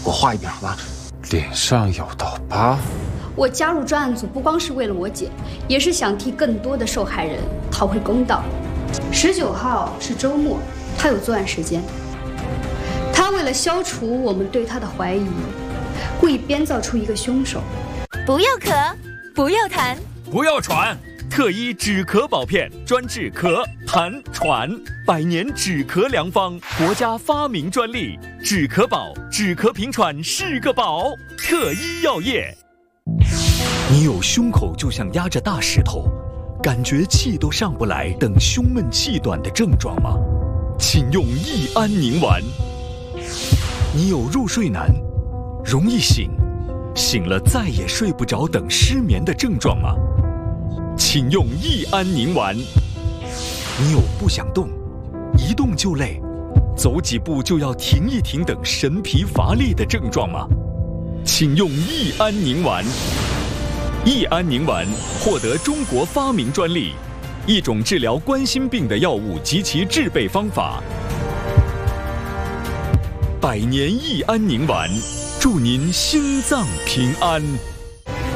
我画一遍好吧？ 脸上有道疤。 我加入专案组不光是为了我姐，也是想替更多的受害人讨回公道。19号是周末，他有作案时间。他为了消除我们对他的怀疑，故意编造出一个凶手。 不要咳，不要痰， 不要喘。特医止咳保片，专治咳、痰、喘，100年止咳良方，国家发明专利。止咳宝，止咳平喘是个宝。特医药业。 你有胸口就像压着大石头，感觉气都上不来等胸闷气短的症状吗？请用益安宁丸。你有入睡难、容易醒、醒了再也睡不着等失眠的症状吗？请用益安宁丸。你有不想动、一动就累、走几步就要停一停等神疲乏力的症状吗？请用益安宁丸。益安宁丸获得中国发明专利，一种治疗冠心病的药物及其制备方法。100年益安宁丸，祝您心脏平安。